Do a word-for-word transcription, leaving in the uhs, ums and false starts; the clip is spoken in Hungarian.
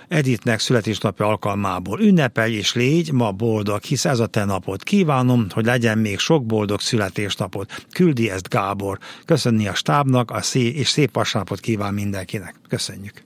Editnek születésnapja alkalmából. Ünnepelj és légy ma boldog, hisz ez a te napod. Kívánom, hogy legyen még sok boldog születésnapot. Küldi ezt Gábor. Köszönni a stábnak, a szé- és szép vasárnapot kíván mindenkinek. Köszönjük.